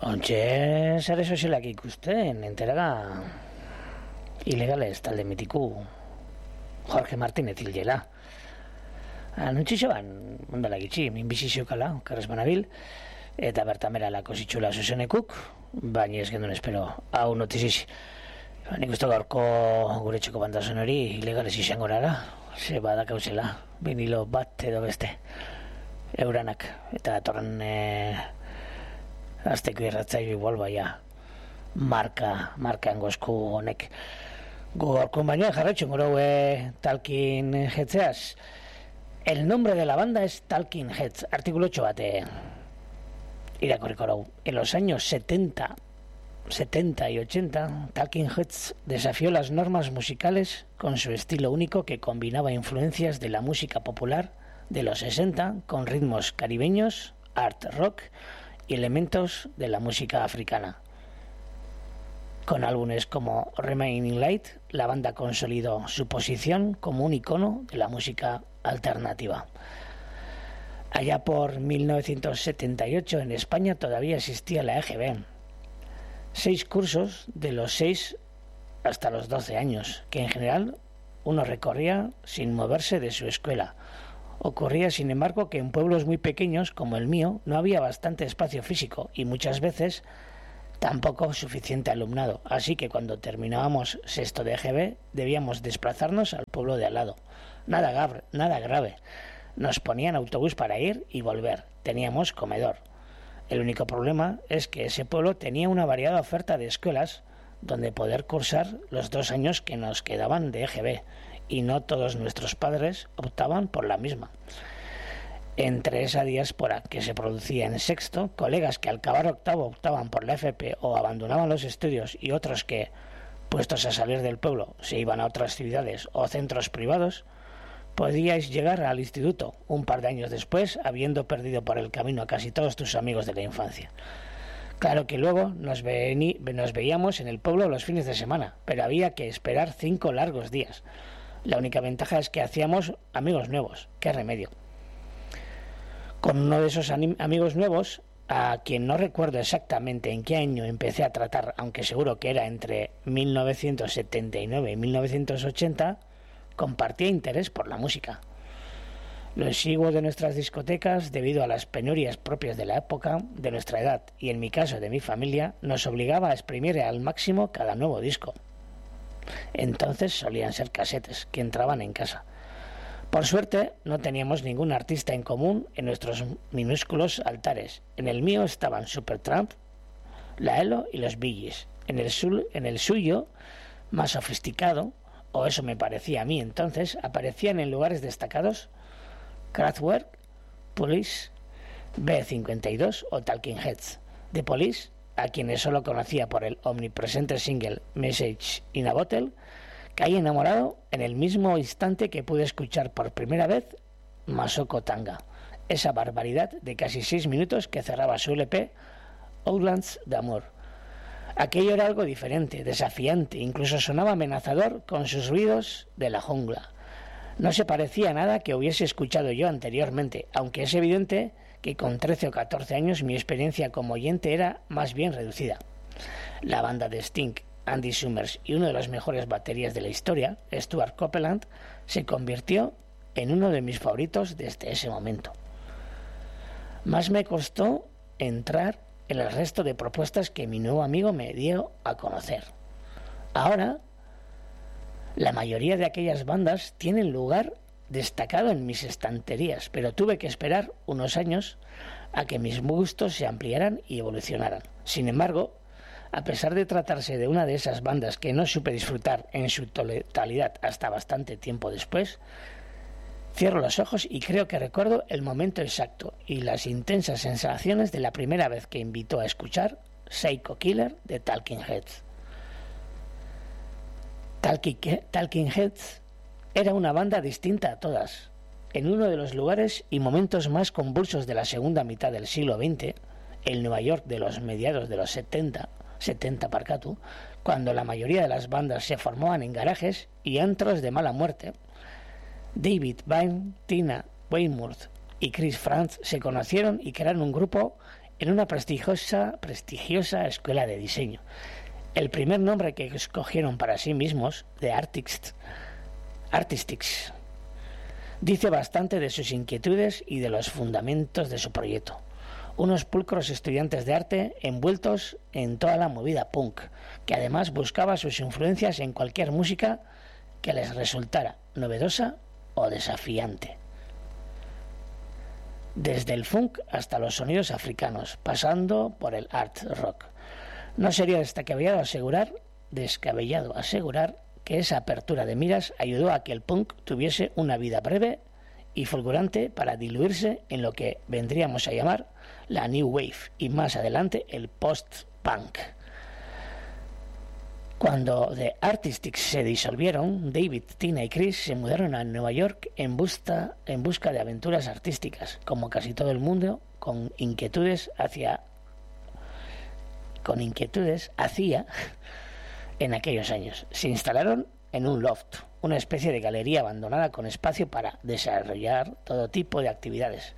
Ontxe, sare sozialak ikusten, enteraga ilegales talde mitiku Jorge Martínez hilela. Anuntxixo ban, ondala gitxi, minbiziziokala, karrez banabil, eta bertamera lako zitxula zuzenekuk, baina ez gendun espero, hau notiziz. Nik uste gaurko gure txoko bandazen hori ilegales izango nara, ze badakauzela, vinilo bat edo beste, euranak, eta torren azteko irratzaio igual baia marka engozku honek. Gaurkoan baina jarraitxun gero Talking Headseaz. El nombre de la banda es Talking Heads. Artículo 8 bate irakorriko. En los años 70 y 80, Talking Heads desafió las normas musicales con su estilo único que combinaba influencias de la música popular de los 60 con ritmos caribeños, art rock y elementos de la música africana. Con álbumes como Remaining Light, la banda consolidó su posición como un icono de la música alternativa. Allá por 1978 en España todavía existía la EGB. 6 cursos de los 6 hasta los 12 años, que en general uno recorría sin moverse de su escuela. Ocurría, sin embargo, que en pueblos muy pequeños como el mío no había bastante espacio físico y muchas veces tampoco suficiente alumnado, así que cuando terminábamos sexto de EGB debíamos desplazarnos al pueblo de al lado. Nada grave. Nos ponían autobús para ir y volver. Teníamos comedor. El único problema es que ese pueblo tenía una variada oferta de escuelas donde poder cursar los 2 años que nos quedaban de EGB, y no todos nuestros padres optaban por la misma. Entre esa diáspora que se producía en sexto, colegas que al acabar octavo optaban por la FP o abandonaban los estudios, y otros que, puestos a salir del pueblo, se iban a otras ciudades o centros privados, podíais llegar al instituto un par de años después, habiendo perdido por el camino a casi todos tus amigos de la infancia. Claro que luego nos veíamos en el pueblo los fines de semana, pero había que esperar 5 largos días. La única ventaja es que hacíamos amigos nuevos. ¡Qué remedio! Con uno de esos amigos nuevos, a quien no recuerdo exactamente en qué año empecé a tratar, aunque seguro que era entre 1979 y 1980, compartía interés por la música. Lo exiguo de nuestras discotecas, debido a las penurias propias de la época, de nuestra edad y en mi caso de mi familia, nos obligaba a exprimir al máximo cada nuevo disco. Entonces solían ser casetes que entraban en casa. Por suerte no teníamos ningún artista en común en nuestros minúsculos altares. En el mío estaban Supertramp, la ELO y los Bee Gees. En el suyo, más sofisticado, o eso me parecía a mí entonces, aparecían en lugares destacados Kraftwerk, Police, B-52 o Talking Heads. De Police, a quienes solo conocía por el omnipresente single Message in a Bottle, caí enamorado en el mismo instante que pude escuchar por primera vez Masoko Tanga, esa barbaridad de casi 6 minutos que cerraba su LP Outlands d'Amour. Aquello era algo diferente, desafiante, incluso sonaba amenazador con sus ruidos de la jungla. No se parecía a nada que hubiese escuchado yo anteriormente, aunque es evidente que con 13 o 14 años mi experiencia como oyente era más bien reducida. La banda de Sting, Andy Summers y uno de los mejores baterías de la historia, Stuart Copeland, se convirtió en uno de mis favoritos desde ese momento. Más me costó entrar en el resto de propuestas que mi nuevo amigo me dio a conocer. Ahora, la mayoría de aquellas bandas tienen lugar destacado en mis estanterías, pero tuve que esperar unos años a que mis gustos se ampliaran y evolucionaran. Sin embargo, a pesar de tratarse de una de esas bandas que no supe disfrutar en su totalidad hasta bastante tiempo después, cierro los ojos y creo que recuerdo el momento exacto y las intensas sensaciones de la primera vez que invitó a escuchar Psycho Killer de Talking Heads. Talking Heads era una banda distinta a todas. En uno de los lugares y momentos más convulsos de la segunda mitad del siglo XX, el Nueva York de los mediados de los 70 parcatu, cuando la mayoría de las bandas se formaban en garajes y antros de mala muerte, David Byrne, Tina Weymouth y Chris Frantz se conocieron y crearon un grupo en una prestigiosa escuela de diseño. El primer nombre que escogieron para sí mismos, The Artistics, dice bastante de sus inquietudes y de los fundamentos de su proyecto. Unos pulcros estudiantes de arte envueltos en toda la movida punk, que además buscaba sus influencias en cualquier música que les resultara novedosa o desafiante. Desde el funk hasta los sonidos africanos, pasando por el art rock. No sería descabellado asegurar que esa apertura de miras ayudó a que el punk tuviese una vida breve y fulgurante para diluirse en lo que vendríamos a llamar la New Wave y más adelante el post-punk. Cuando The Artistics se disolvieron, David, Tina y Chris se mudaron a Nueva York en busca de aventuras artísticas, como casi todo el mundo, con inquietudes hacía en aquellos años. Se instalaron en un loft, una especie de galería abandonada con espacio para desarrollar todo tipo de actividades.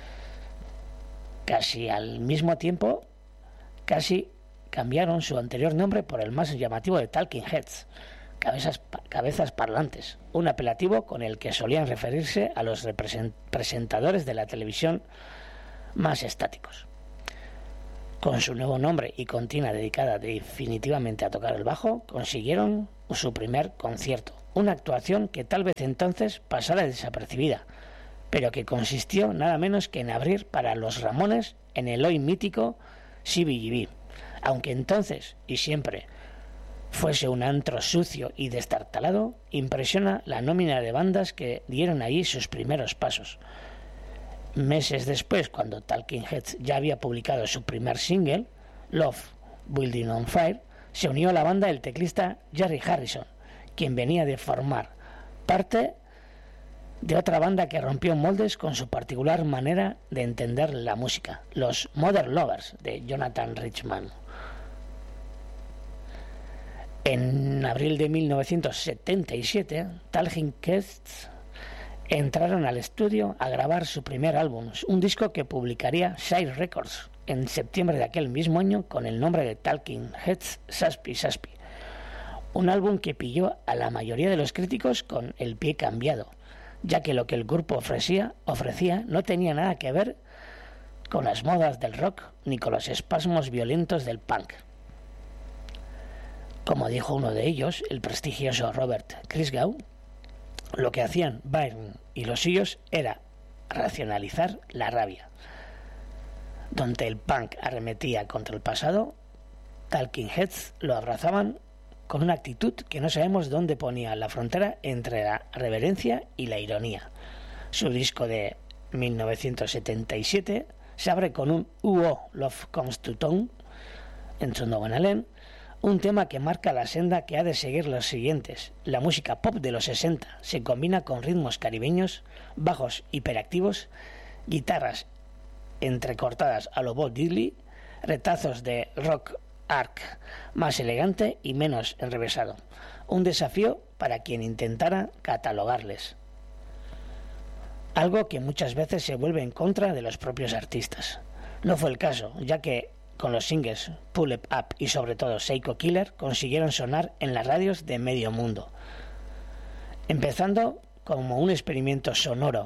Casi al mismo tiempo, cambiaron su anterior nombre por el más llamativo de Talking Heads, cabezas parlantes, un apelativo con el que solían referirse a los presentadores de la televisión más estáticos. Con su nuevo nombre y con Tina dedicada definitivamente a tocar el bajo, consiguieron su primer concierto, una actuación que tal vez entonces pasara desapercibida, pero que consistió nada menos que en abrir para los Ramones en el hoy mítico CBGB. Aunque entonces y siempre fuese un antro sucio y destartalado, impresiona la nómina de bandas que dieron allí sus primeros pasos. Meses después, cuando Talking Heads ya había publicado su primer single, Love Building on Fire, se unió a la banda el teclista Jerry Harrison, quien venía de formar parte de otra banda que rompió moldes con su particular manera de entender la música, los Modern Lovers de Jonathan Richman. En abril de 1977, Talking Heads entraron al estudio a grabar su primer álbum, un disco que publicaría Sire Records en septiembre de aquel mismo año con el nombre de Talking Heads Saspy Saspy. Un álbum que pilló a la mayoría de los críticos con el pie cambiado, ya que lo que el grupo ofrecía no tenía nada que ver con las modas del rock ni con los espasmos violentos del punk. Como dijo uno de ellos, el prestigioso Robert Christgau, lo que hacían Byrne y los suyos era racionalizar la rabia. Donde el punk arremetía contra el pasado, Talking Heads lo abrazaban con una actitud que no sabemos dónde ponía la frontera entre la reverencia y la ironía. Su disco de 1977 se abre con un UO Love Comes to Town en Sondowanalen, un tema que marca la senda que ha de seguir los siguientes. La música pop de los 60 se combina con ritmos caribeños, bajos hiperactivos, guitarras entrecortadas a lo Bob Dylan, retazos de rock arc más elegante y menos enrevesado. Un desafío para quien intentara catalogarles. Algo que muchas veces se vuelve en contra de los propios artistas. No fue el caso, ya que con los singles Pull It Up y sobre todo Psycho Killer consiguieron sonar en las radios de medio mundo, empezando como un experimento sonoro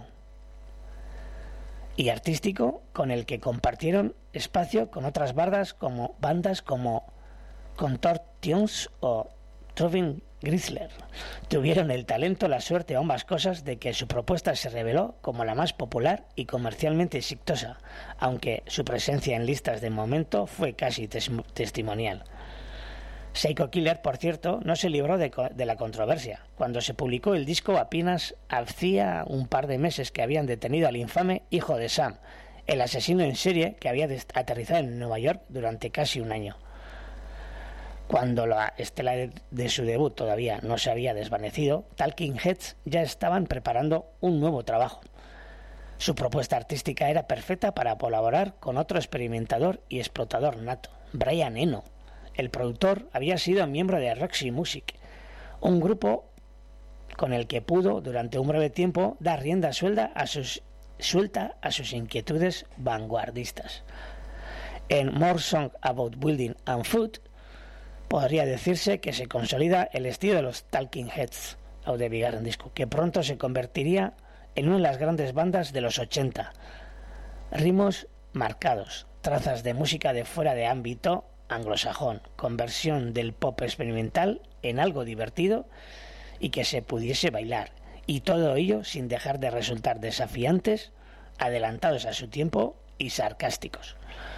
y artístico con el que compartieron espacio con otras bandas como Contortions o Trovin Grizzler. Tuvieron el talento, la suerte o ambas cosas de que su propuesta se reveló como la más popular y comercialmente exitosa, aunque su presencia en listas de momento fue casi testimonial. Psycho Killer, por cierto, no se libró de la controversia. Cuando se publicó el disco apenas hacía un par de meses que habían detenido al infame hijo de Sam, el asesino en serie que había aterrizado en Nueva York durante casi un año. Cuando la estela de su debut todavía no se había desvanecido, Talking Heads ya estaban preparando un nuevo trabajo. Su propuesta artística era perfecta para colaborar con otro experimentador y explotador nato, Brian Eno. El productor había sido miembro de Roxy Music, un grupo con el que pudo durante un breve tiempo dar rienda suelta a sus inquietudes vanguardistas. En More Song About Building and Food podría decirse que se consolida el estilo de los Talking Heads, o de bigarren disco, que pronto se convertiría en una de las grandes bandas de los 80. Ritmos marcados, trazas de música de fuera de ámbito anglosajón, conversión del pop experimental en algo divertido y que se pudiese bailar, y todo ello sin dejar de resultar desafiantes, adelantados a su tiempo y sarcásticos.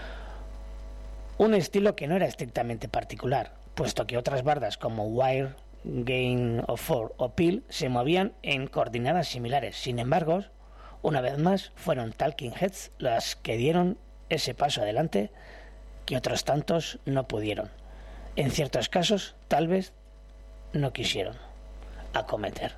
Un estilo que no era estrictamente particular, puesto que otras bandas como Wire, Game of Four o Peel se movían en coordenadas similares. Sin embargo, una vez más fueron Talking Heads las que dieron ese paso adelante que otros tantos no pudieron. En ciertos casos, tal vez no quisieron acometer.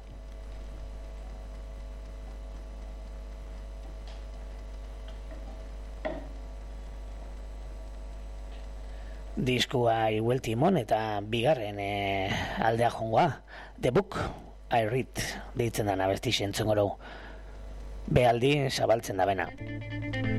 Diskua igual timon eta bigarren aldea jongoa. The Book I Read deitzen da abesti entzungo dugu. Behaldi zabaltzen da bena.